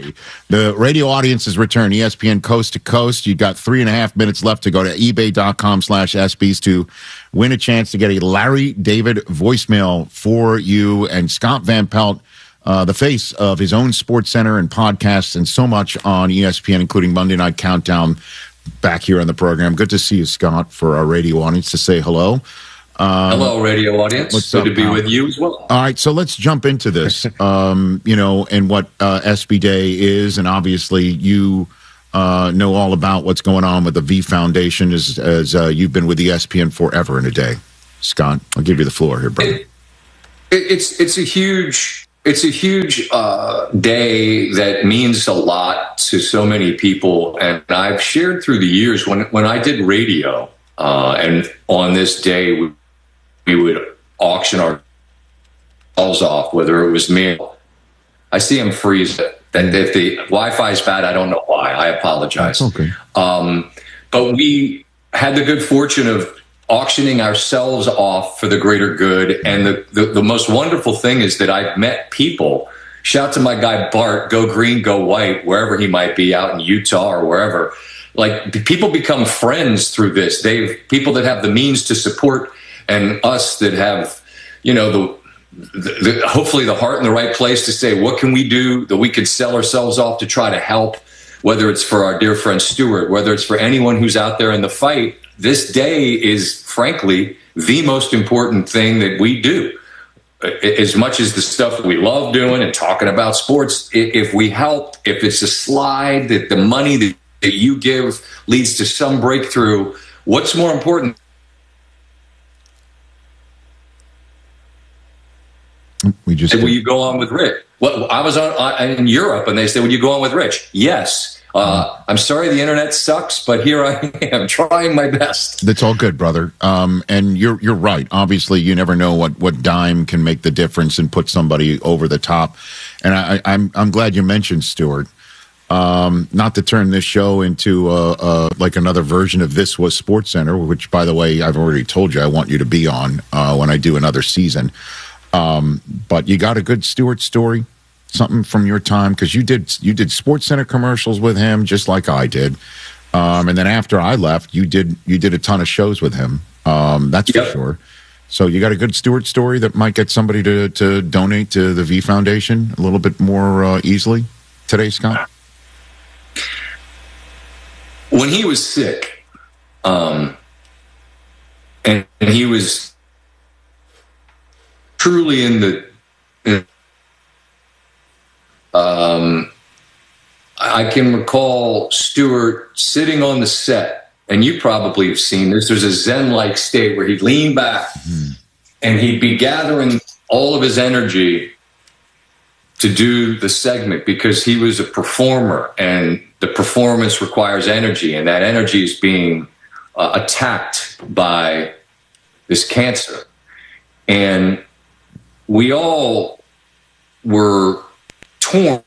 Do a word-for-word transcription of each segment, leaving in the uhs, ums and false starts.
Absolutely. The radio audience has returned. E S P N Coast to Coast. You got three and a half minutes left to go to ebay.com slash SBs to win a chance to get a Larry David voicemail for you. And Scott Van Pelt, uh, the face of his own Sports Center and podcasts and so much on E S P N, including Monday Night Countdown, back here on the program. Good to see you, Scott, for our radio audience to say hello. Um, Hello, radio audience. What's Good up, to be pal? with you as well. All right, so let's jump into this, um, you know, and what uh, S B Day is. And obviously, you uh, know all about what's going on with the V Foundation as, as uh, you've been with E S P N forever and a day. Scott, I'll give you the floor here, brother. It, it, it's it's a huge it's a huge uh, day that means a lot to so many people, and I've shared through the years when when I did radio, uh, and on this day we, we would auction ourselves off, whether it was me. I see him freeze. That if the Wi-Fi is bad, I don't know why. I apologize. Okay. Um, but we had the good fortune of auctioning ourselves off for the greater good. And the, the, the most wonderful thing is that I've met people. Shout out to my guy, Bart, go green, go white, wherever he might be out in Utah or wherever. Like, people become friends through this. They've people that have the means to support, and us that have, you know, the, the, the hopefully the heart in the right place to say, what can we do that we could sell ourselves off to try to help, whether it's for our dear friend Stuart, whether it's for anyone who's out there in the fight. This day is, frankly, the most important thing that we do. As much as the stuff that we love doing and talking about sports, if we help, if it's a slide, that the money that, that you give leads to some breakthrough, what's more important? We just will you go on with Rich? Well, I was on uh, in Europe, and they said, "Would you go on with Rich?" Yes. Uh, I'm sorry the internet sucks, but here I am trying my best. That's all good, brother. Um, and you're you're right. Obviously, you never know what, what dime can make the difference and put somebody over the top. And I, I'm I'm glad you mentioned Stuart. Um, not to turn this show into uh, uh, like another version of This Was Sports Center, which, by the way, I've already told you I want you to be on uh, when I do another season. Um, but you got a good Stuart story, something from your time, because you did you did Sports Center commercials with him just like I did, um, and then after I left, you did you did a ton of shows with him. Um, that's Yep. for sure. So you got a good Stuart story that might get somebody to to donate to the V Foundation a little bit more uh, easily today, Scott. When he was sick, um, and, and he was truly in the, in, um, I can recall Stuart sitting on the set, and you probably have seen this. There's a Zen-like state where he'd lean back mm. and he'd be gathering all of his energy to do the segment, because he was a performer, and the performance requires energy, and that energy is being uh, attacked by this cancer. And we all were torn.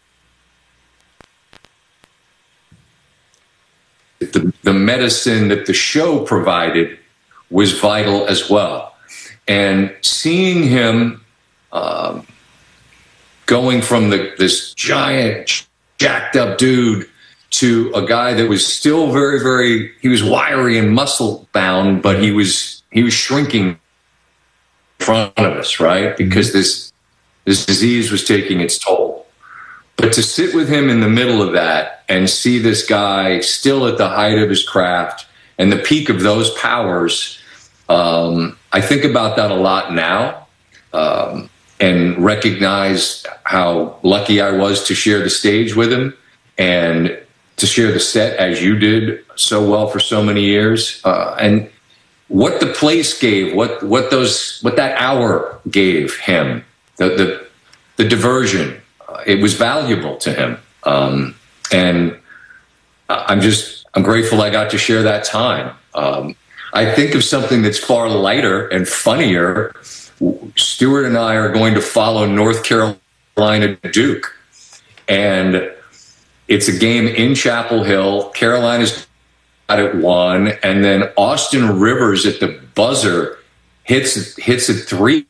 The, the medicine that the show provided was vital as well. And seeing him um, going from the, this giant, jacked up dude to a guy that was still very, very, he was wiry and muscle bound, but he was, he was shrinking in front of us, right? Because this, this disease was taking its toll. But to sit with him in the middle of that and see this guy still at the height of his craft and the peak of those powers, um, I think about that a lot now, um, and recognize how lucky I was to share the stage with him and to share the set as you did so well for so many years. Uh, and what the place gave, what what those what that hour gave him, the the, the diversion, uh, it was valuable to him. Um, and I'm just I'm grateful I got to share that time. Um, I think of something that's far lighter and funnier. Stuart and I are going to follow North Carolina Duke, and it's a game in Chapel Hill. Carolina's got it one, and then Austin Rivers at the buzzer hits hits a three.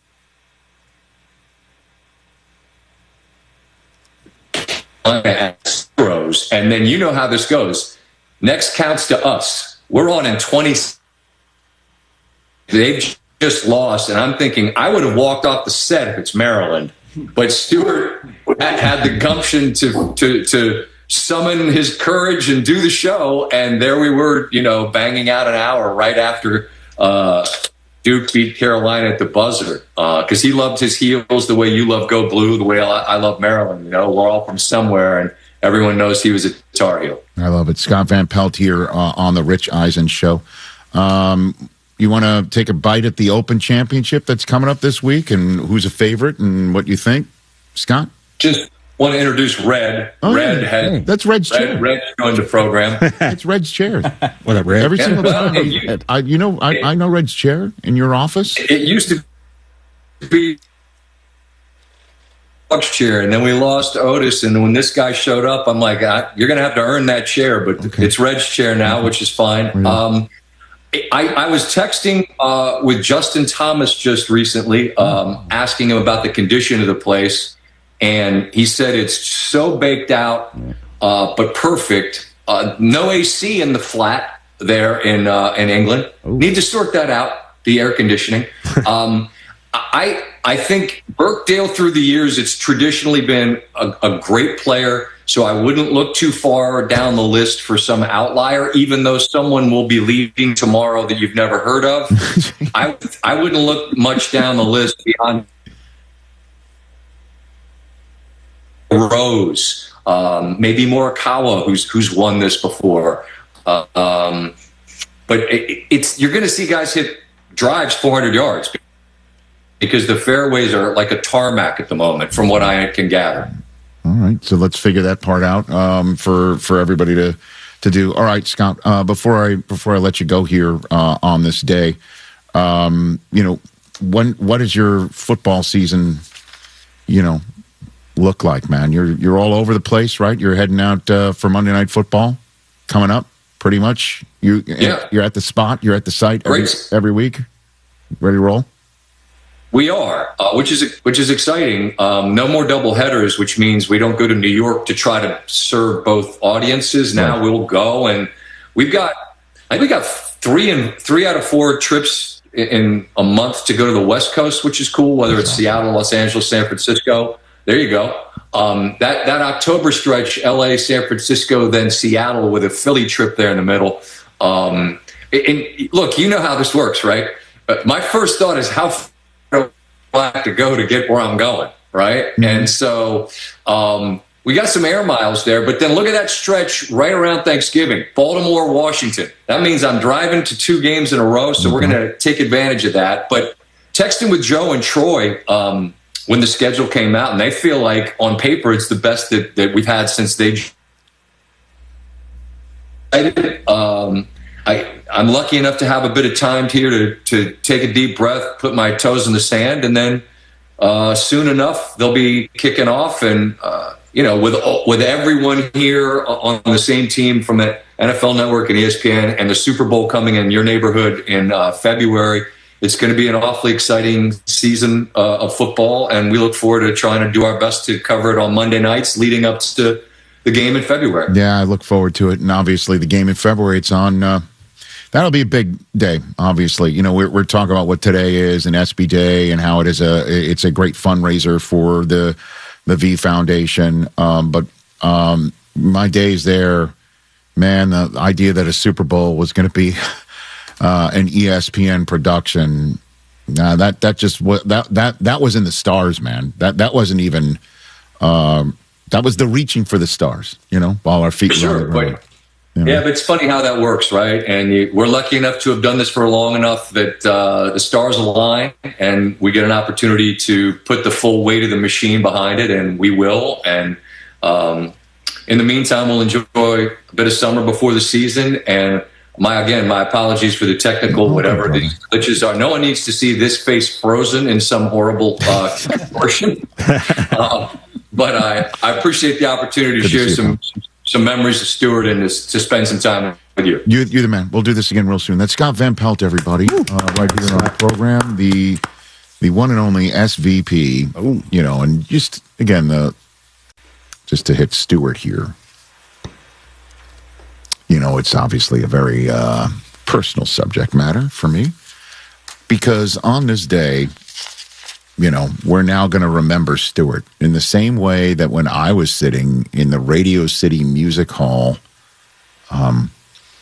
zeros. And then you know how this goes. Next counts to us. We're on in twenty. They've just lost. And I'm thinking I would have walked off the set if it's Maryland. But Stewart had, had the gumption to, to, to summon his courage and do the show. And there we were, you know, banging out an hour right after uh, Duke beat Carolina at the buzzer. Because uh, he loved his heels the way you love Go Blue, the way I, I love Maryland. You know, we're all from somewhere, and everyone knows he was a Tar Heel. I love it. Scott Van Pelt here uh, on the Rich Eisen Show. Um, you want to take a bite at the Open Championship that's coming up this week, and who's a favorite and what you think, Scott? Just want to introduce Red. Oh, Red yeah. had Hey, that's Red's Red, chair. Red joined the program. It's Red's chair. What up, Red? Every Yeah, single well, time. hey, you- I, you know, I, I know Red's chair in your office. It used to be Buck's chair, and then we lost Otis. And when this guy showed up, I'm like, I, you're going to have to earn that chair. But Okay. it's Red's chair now, which is fine. Um, I, I was texting uh, with Justin Thomas just recently, um, asking him about the condition of the place. And he said it's so baked out, uh, but perfect. Uh, no A C in the flat there in uh, in England. Need to sort that out, the air conditioning. Um, I I think Birkdale through the years, it's traditionally been a, a great player. So I wouldn't look too far down the list for some outlier, even though someone will be leaving tomorrow that you've never heard of. I I wouldn't look much down the list beyond Rose, um, maybe Morikawa, who's who's won this before. Uh, um, but it, it's you're going to see guys hit drives four hundred yards because the fairways are like a tarmac at the moment, from what I can gather. All right, so let's figure that part out um, for for everybody to to do. All right, Scott. Uh, before I before I let you go here uh, on this day, um, you know, when what is your football season? You know, look like, man? You're you're all over the place, right? You're heading out uh, for Monday Night Football coming up, pretty much. You Yeah. you're at the spot. You're at the site every, Right. every week. Ready to roll? We are, uh, which is which is exciting. Um, no more double headers, which means we don't go to New York to try to serve both audiences. Now Right. we'll go, and we've got I think we got three and three out of four trips in, in a month to go to the West Coast, which is cool. Whether it's Seattle, Los Angeles, San Francisco, there you go. Um, that that October stretch, L A, San Francisco, then Seattle, with a Philly trip there in the middle. Um, and, and look, you know how this works, right? Uh, my first thought is how I have to go to get where I'm going, right? Mm-hmm. And so um, we got some air miles there, but then look at that stretch right around Thanksgiving, Baltimore, Washington. That means I'm driving to two games in a row, so mm-hmm. we're going to take advantage of that. But texting with Joe and Troy um, when the schedule came out, and they feel like on paper it's the best that, that we've had since they um, I, I'm lucky enough to have a bit of time here to, to take a deep breath, put my toes in the sand, and then uh, soon enough they'll be kicking off. And uh, you know, with with everyone here on the same team from the N F L Network and E S P N, and the Super Bowl coming in your neighborhood in uh, February, it's going to be an awfully exciting season uh, of football, and we look forward to trying to do our best to cover it on Monday nights leading up to the game in February. Yeah, I look forward to it. And obviously the game in February, it's on, uh, that'll be a big day, obviously. You know, we're, we're talking about what today is an S B Day and how it is a, it's a great fundraiser for the, the V Foundation. Um, but um, my days there, man, the idea that a Super Bowl was going to be uh, an E S P N production, uh, that, that just, that, that, that was in the stars, man. That, that wasn't even, um, that was the reaching for the stars, you know, while our feet sure, were on the ground. You know? Yeah, but it's funny how that works, right? And you, we're lucky enough to have done this for long enough that uh, the stars align and we get an opportunity to put the full weight of the machine behind it, and we will. And um, in the meantime, we'll enjoy a bit of summer before the season. And my again, my apologies for the technical, oh, whatever no these glitches are. No one needs to see this face frozen in some horrible uh, portion. uh, But I, I appreciate the opportunity to Good share to some you, some memories of Stewart and to, to spend some time with you. you. You're the man. We'll do this again real soon. That's Scott Van Pelt, everybody, uh, right here on the program. The the one and only S V P. Oh. You know, and just again, the just to hit Stewart here. you know, it's obviously a very uh, personal subject matter for me, because on this day, you know, we're now going to remember Stuart in the same way that when I was sitting in the Radio City Music Hall um,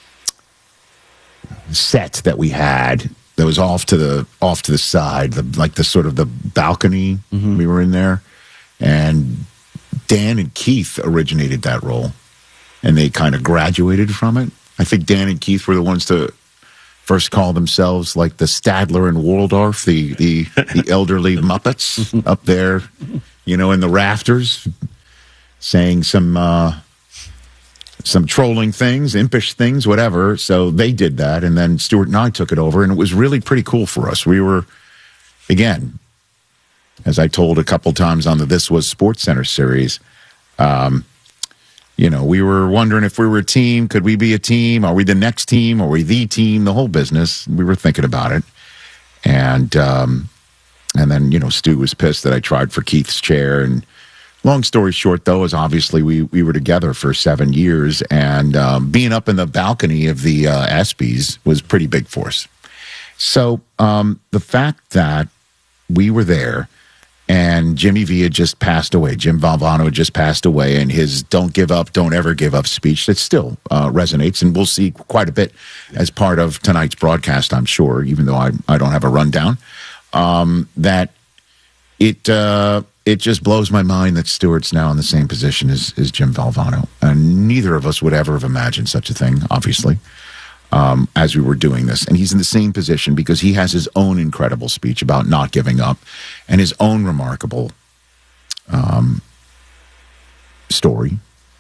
set that we had that was off to the off to the side, the, like the sort of the balcony. Mm-hmm. We were in there, and Dan and Keith originated that role, and they kind of graduated from it. I think Dan and Keith were the ones to first call themselves like the Stadler and Waldorf, the the, the elderly Muppets up there, you know, in the rafters, saying some uh, some trolling things, impish things, whatever. So they did that, and then Stuart and I took it over, and it was really pretty cool for us. We were, again, as I told a couple times on the This Was Sports Center series, um, you know, we were wondering if we were a team. Could we be a team? Are we the next team? Are we the team? The whole business. We were thinking about it. And um, and then, you know, Stu was pissed that I tried for Keith's chair. And long story short, though, is obviously we, we were together for seven years. And um, being up in the balcony of the uh, ESPYs was pretty big for us. So um, the fact that we were there, and Jimmy V had just passed away. Jim Valvano had just passed away, and his "Don't give up, don't ever give up" speech that still uh, resonates, and we'll see quite a bit as part of tonight's broadcast, I'm sure, even though I, I don't have a rundown, um, that it uh, it just blows my mind that Stuart's now in the same position as, as Jim Valvano. And neither of us would ever have imagined such a thing, obviously, um, as we were doing this. And he's in the same position because he has his own incredible speech about not giving up and his own remarkable um, story.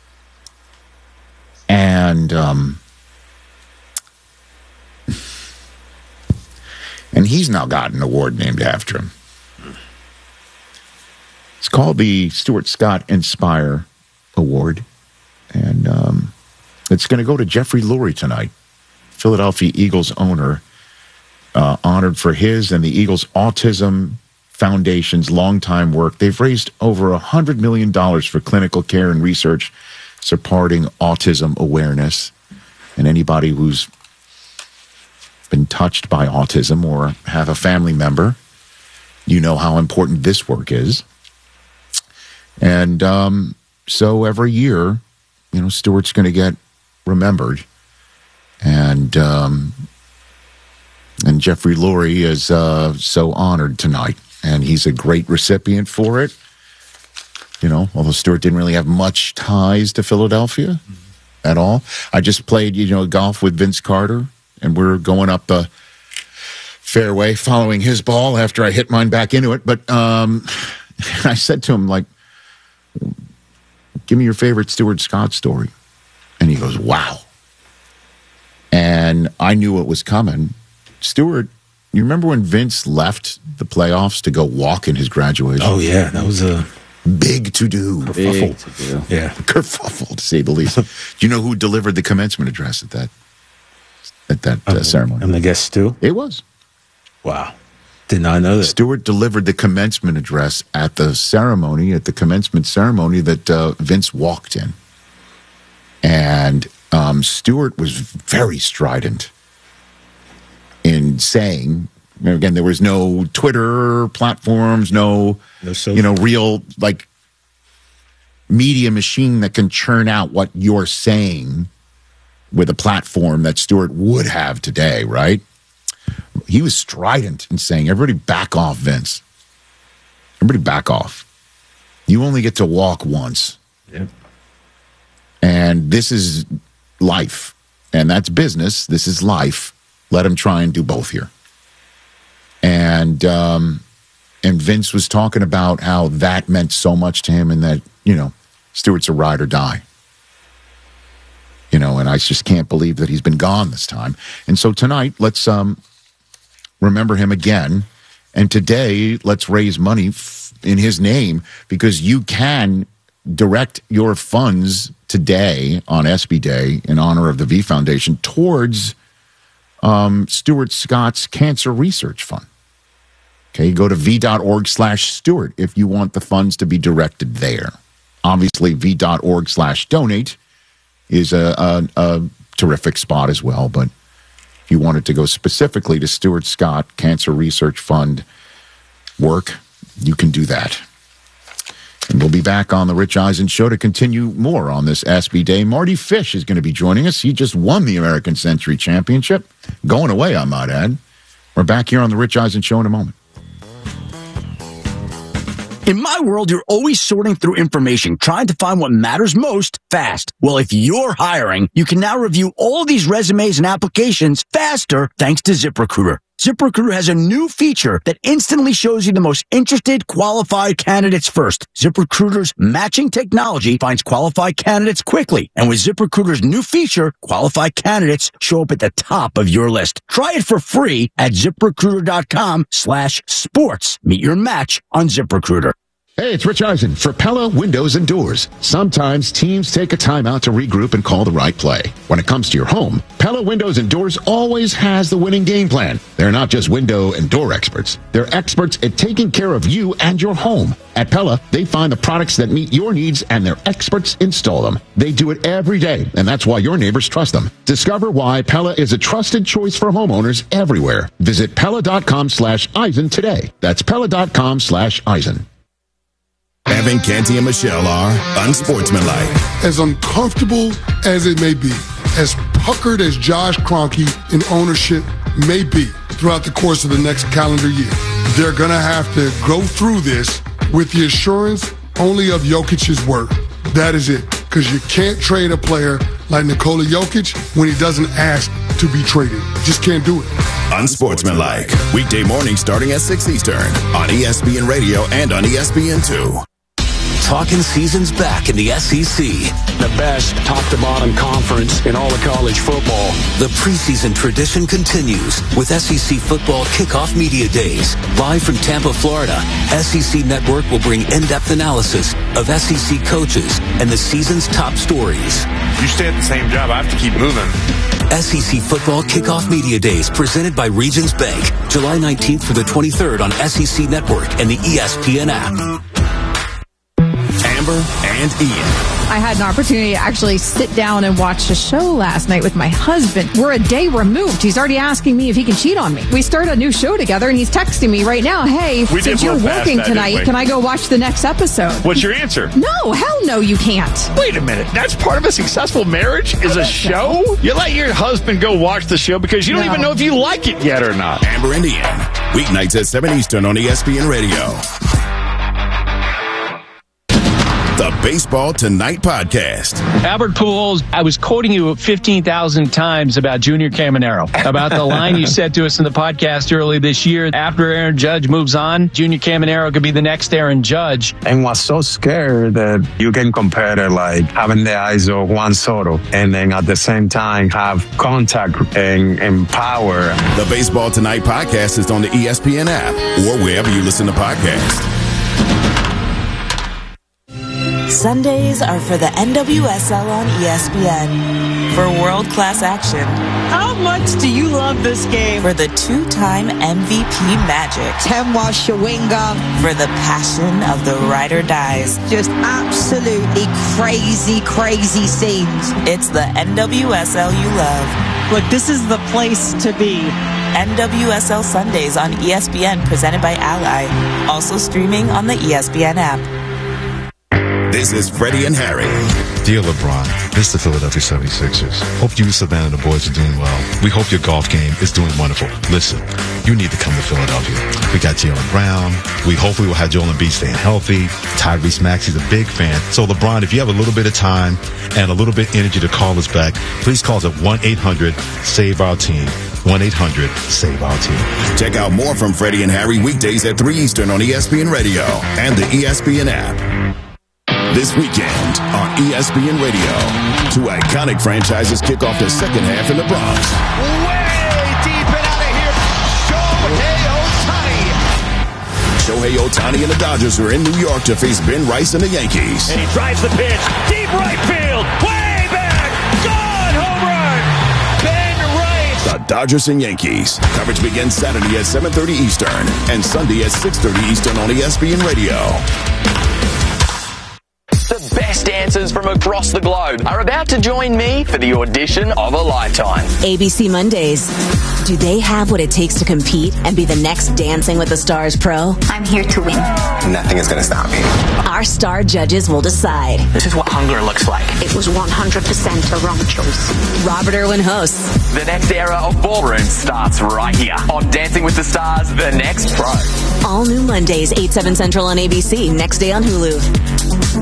And um, and he's now got an award named after him. It's called the Stuart Scott Inspire Award. And um, it's going to go to Jeffrey Lurie tonight, Philadelphia Eagles owner, uh, honored for his and the Eagles Autism Foundation's longtime work. They've raised over one hundred million dollars for clinical care and research supporting autism awareness. And anybody who's been touched by autism or have a family member, you know how important this work is. And um, so every year, you know, Stuart's going to get remembered. And um, and Jeffrey Lurie is uh, so honored tonight, and he's a great recipient for it. You know, although Stuart didn't really have much ties to Philadelphia mm-hmm. at all. I just played, you know, golf with Vince Carter, and we're going up the fairway, following his ball after I hit mine back into it. But um, I said to him, like, "Give me your favorite Stuart Scott story," and he goes, "Wow." And I knew it was coming. Stuart, you remember when Vince left the playoffs to go walk in his graduation? Oh, yeah. That was a big to-do. Big to-do. Yeah. Kerfuffle, to say the least. Do you know who delivered the commencement address at that at that uh, um, ceremony? And the guest, Stu? It was. Wow. Did not know that. Stuart delivered the commencement address at the ceremony, at the commencement ceremony that uh, Vince walked in. And Um, Stuart was very strident in saying, again, there was no Twitter platforms, no, no so- you know, real, like, media machine that can churn out what you're saying with a platform that Stuart would have today, right? He was strident in saying, everybody back off, Vince. Everybody back off. You only get to walk once. Yep. And this is life, and that's business. This is life. Let him try and do both here. And um, and Vince was talking about how that meant so much to him, and that, you know, Stuart's a ride or die. You know, and I just can't believe that he's been gone this time. And so tonight, let's um, remember him again. And today, let's raise money f- in his name, because you can direct your funds today on ESPY Day in honor of the V Foundation towards um, Stuart Scott's Cancer Research Fund. Okay, go to v.org slash Stuart if you want the funds to be directed there. Obviously, v.org slash donate is a, a, a terrific spot as well. But if you wanted to go specifically to Stuart Scott Cancer Research Fund work, you can do that. And we'll be back on the Rich Eisen Show to continue more on this S B Day. Marty Fish is going to be joining us. He just won the American Century Championship. Going away, I might add. We're back here on the Rich Eisen Show in a moment. In my world, you're always sorting through information, trying to find what matters most fast. Well, if you're hiring, you can now review all these resumes and applications faster thanks to ZipRecruiter. ZipRecruiter has a new feature that instantly shows you the most interested, qualified candidates first. ZipRecruiter's matching technology finds qualified candidates quickly. And with ZipRecruiter's new feature, qualified candidates show up at the top of your list. Try it for free at ZipRecruiter.com slash sports. Meet your match on ZipRecruiter. Hey, it's Rich Eisen for Pella Windows and Doors. Sometimes teams take a timeout to regroup and call the right play. When it comes to your home, Pella Windows and Doors always has the winning game plan. They're not just window and door experts. They're experts at taking care of you and your home. At Pella, they find the products that meet your needs and their experts install them. They do it every day, and that's why your neighbors trust them. Discover why Pella is a trusted choice for homeowners everywhere. Visit Pella.com slash Eisen today. That's Pella.com slash Eisen. Evan Canty and Michelle are unsportsmanlike. As uncomfortable as it may be, as puckered as Josh Kroenke in ownership may be throughout the course of the next calendar year, they're going to have to go through this with the assurance only of Jokic's word. That is it. Because you can't trade a player like Nikola Jokic when he doesn't ask to be traded. Just can't do it. Unsportsmanlike. Weekday morning starting at six Eastern on E S P N Radio and on E S P N two. Talking seasons back in the S E C. The best top-to-bottom conference in all of college football. The preseason tradition continues with S E C Football Kickoff Media Days. Live from Tampa, Florida, S E C Network will bring in-depth analysis of S E C coaches and the season's top stories. You stay at the same job, I have to keep moving. S E C Football Kickoff Media Days presented by Regions Bank. July nineteenth through the twenty-third on S E C Network and the E S P N app. Amber and Ian. I had an opportunity to actually sit down and watch a show last night with my husband. We're a day removed. He's already asking me if he can cheat on me. We started a new show together, and he's texting me right now, hey, we since you're working that, tonight, can I go watch the next episode? What's your answer? No, hell no, you can't. Wait a minute. That's part of a successful marriage is a show? You let your husband go watch the show because you don't no. even know if you like it yet or not. Amber and Ian. Weeknights at seven Eastern on E S P N Radio. The Baseball Tonight podcast. Albert Pujols, I was quoting you fifteen thousand times about Junior Caminero, about the line you said to us in the podcast early this year. After Aaron Judge moves on, Junior Caminero could be the next Aaron Judge. And was so scared that you can compare it like having the eyes of Juan Soto and then at the same time have contact and, and power. The Baseball Tonight podcast is on the E S P N app or wherever you listen to podcasts. Sundays are for the N W S L on E S P N. For world-class action. How much do you love this game? For the two-time M V P magic. Temwa Shawinga. For the passion of the ride or dies. Just absolutely crazy, crazy scenes. It's the N W S L you love. Look, this is the place to be. N W S L Sundays on E S P N presented by Ally. Also streaming on the E S P N app. This is Freddie and Harry. Dear LeBron, this is the Philadelphia seventy-sixers. Hope you and Savannah and the boys are doing well. We hope your golf game is doing wonderful. Listen, you need to come to Philadelphia. We got Jaylen Brown. We hopefully will have Joel Embiid staying healthy. Tyrese Maxey's a big fan. So LeBron, if you have a little bit of time and a little bit of energy to call us back, please call us at one eight hundred save our team. one eight hundred save our team. Check out more from Freddie and Harry weekdays at three Eastern on E S P N Radio and the E S P N app. This weekend on E S P N Radio, two iconic franchises kick off the second half in the Bronx. Way deep and out of here, Shohei Ohtani. Shohei Ohtani and the Dodgers are in New York to face Ben Rice and the Yankees. And he drives the pitch, deep right field, way back, gone, home run, Ben Rice. The Dodgers and Yankees. Coverage begins Saturday at seven thirty Eastern and Sunday at six thirty Eastern on E S P N Radio. The best and dancers from across the globe are about to join me for the audition of a lifetime. A B C Mondays. Do they have what it takes to compete and be the next Dancing with the Stars pro? I'm here to win. Nothing is going to stop me. Our star judges will decide. This is what hunger looks like. It was one hundred percent a wrong choice. Robert Irwin hosts. The next era of ballroom starts right here on Dancing with the Stars, The Next Pro. All new Mondays, eight, seven Central on A B C. Next day on Hulu.